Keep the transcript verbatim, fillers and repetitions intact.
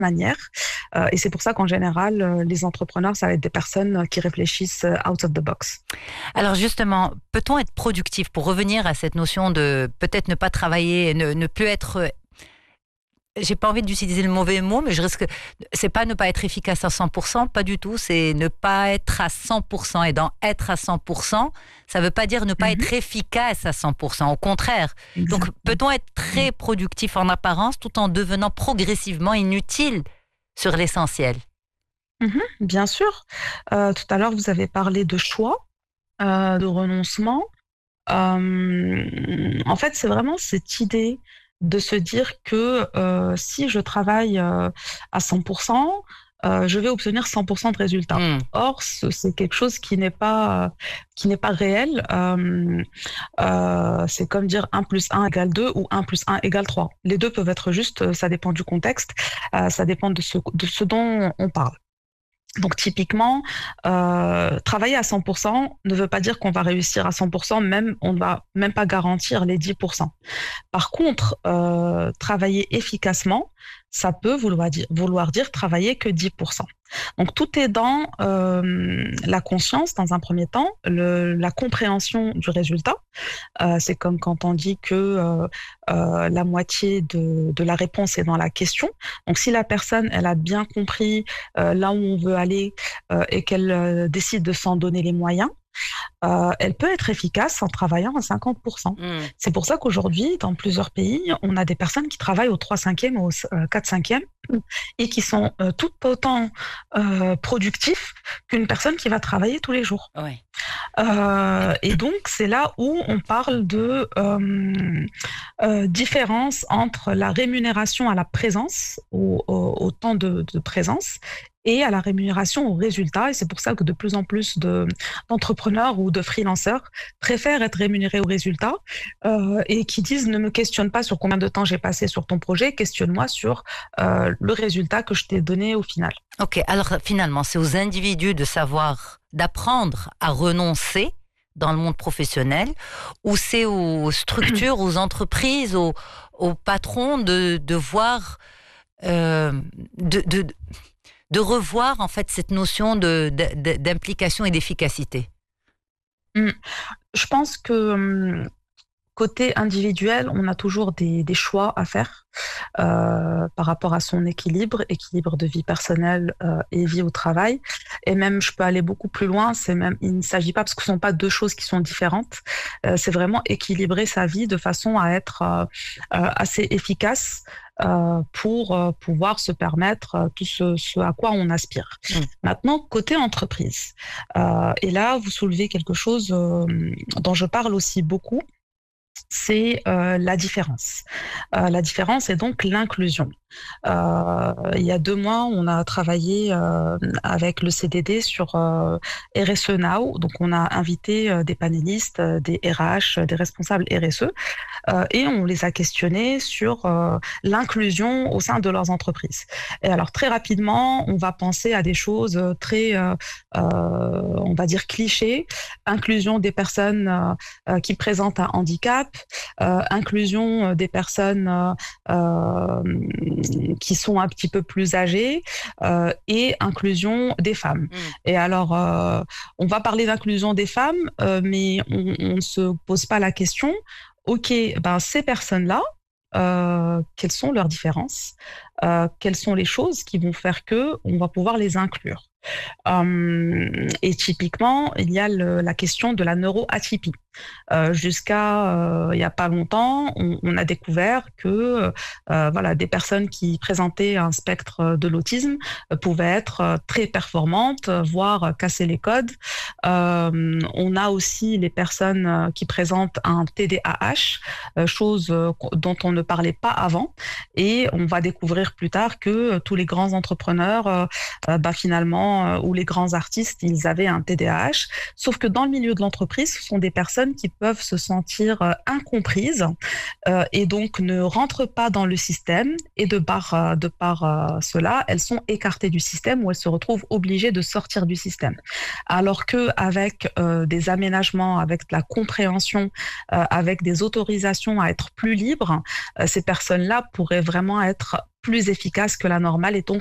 manière. Euh, et c'est pour ça qu'en général, euh, les entrepreneurs, ça va être des personnes qui réfléchissent euh, out of the box. Alors justement, peut-on être productif pour revenir à cette notion de peut-être ne pas travailler, ne, ne plus être... J'ai pas envie d'utiliser le mauvais mot, mais je risque. C'est pas ne pas être efficace à cent pour cent, pas du tout. C'est ne pas être à cent pour cent. Et dans être à cent pour cent, ça veut pas dire ne pas Mhm. être efficace à cent pour cent. Au contraire. Donc, Exactement. peut-on être très productif en apparence tout en devenant progressivement inutile sur l'essentiel? Mhm, bien sûr. Euh, tout à l'heure, vous avez parlé de choix, euh, de renoncement. Euh, en fait, c'est vraiment cette idée de se dire que euh, si je travaille euh, à cent pour cent, euh, je vais obtenir cent pour cent de résultats. Hmm. Or, ce- c'est quelque chose qui n'est pas, euh, qui n'est pas réel. Euh, euh, c'est comme dire un plus un égale deux ou un plus un égale trois. Les deux peuvent être justes, euh, ça dépend du contexte, euh, ça dépend de ce, de ce dont on parle. Donc typiquement, euh, travailler à cent pour cent ne veut pas dire qu'on va réussir à cent pour cent, même on ne va même pas garantir les dix pour cent. Par contre, euh, travailler efficacement, ça peut vouloir dire, vouloir dire travailler que dix pour cent. Donc tout est dans euh, la conscience dans un premier temps, le, la compréhension du résultat. Euh, c'est comme quand on dit que euh, euh, la moitié de, de la réponse est dans la question. Donc si la personne, elle a bien compris euh, là où on veut aller euh, et qu'elle euh, décide de s'en donner les moyens, euh, elle peut être efficace en travaillant à cinquante pour cent. Hmm. C'est pour ça qu'aujourd'hui, dans plusieurs pays, on a des personnes qui travaillent au trois cinquième ou au euh, quatre cinquième et qui sont euh, tout autant euh, productifs qu'une personne qui va travailler tous les jours. Ouais. Euh, et donc, c'est là où on parle de euh, euh, différence entre la rémunération à la présence, au, au, au temps de, de présence, et à la rémunération au résultat. Et c'est pour ça que de plus en plus de, d'entrepreneurs ou de freelanceurs préfèrent être rémunérés au résultat euh, et qui disent ne me questionne pas sur combien de temps j'ai passé sur ton projet, questionne-moi sur euh, le résultat que je t'ai donné au final. Ok, alors finalement, c'est aux individus de savoir, d'apprendre à renoncer dans le monde professionnel, ou c'est aux structures, aux entreprises, aux, aux patrons de, de voir, euh, de, de, de revoir en fait cette notion de, de, d'implication et d'efficacité. Mm. Je pense que hum, côté individuel, on a toujours des, des choix à faire euh, par rapport à son équilibre, équilibre de vie personnelle euh, et vie au travail. Et même, je peux aller beaucoup plus loin. C'est même, il ne s'agit pas parce que ce ne sont pas deux choses qui sont différentes. Euh, c'est vraiment équilibrer sa vie de façon à être euh, euh, assez efficace. Euh, pour euh, pouvoir se permettre euh, tout ce, ce à quoi on aspire. Mm. Maintenant, côté entreprise, euh, et là, vous soulevez quelque chose euh, dont je parle aussi beaucoup, c'est euh, la différence. Euh, la différence est donc l'inclusion. Euh, il y a deux mois, on a travaillé euh, avec le C D D sur euh, R S E Now. Donc, on a invité euh, des panélistes, euh, des R H, euh, des responsables R S E, euh, et on les a questionnés sur euh, l'inclusion au sein de leurs entreprises. Et alors, très rapidement, on va penser à des choses très, euh, euh, on va dire, clichés. Inclusion des personnes euh, euh, qui présentent un handicap, euh, inclusion des personnes euh, euh, qui sont un petit peu plus âgées euh, et inclusion des femmes. Mm. Et alors, euh, on va parler d'inclusion des femmes, euh, mais on on ne se pose pas la question, OK, ben ces personnes-là, euh, quelles sont leurs différences? Euh, quelles sont les choses qui vont faire que on va pouvoir les inclure? Euh, et typiquement, il y a le, la question de la neuroatypie. Euh, jusqu'à euh, il y a pas longtemps, on, on a découvert que euh, voilà, des personnes qui présentaient un spectre de l'autisme euh, pouvaient être euh, très performantes, euh, voire euh, casser les codes. Euh, on a aussi les personnes euh, qui présentent un T D A H, euh, chose euh, dont on ne parlait pas avant, et on va découvrir plus tard que euh, tous les grands entrepreneurs, euh, euh, bah, finalement, euh, ou les grands artistes, ils avaient un T D A H. Sauf que dans le milieu de l'entreprise, ce sont des personnes qui peuvent se sentir euh, incomprises euh, et donc ne rentrent pas dans le système, et de par, euh, de par euh, cela, elles sont écartées du système ou elles se retrouvent obligées de sortir du système. Alors qu'avec euh, des aménagements, avec de la compréhension, euh, avec des autorisations à être plus libres, euh, ces personnes-là pourraient vraiment être plus efficace que la normale et donc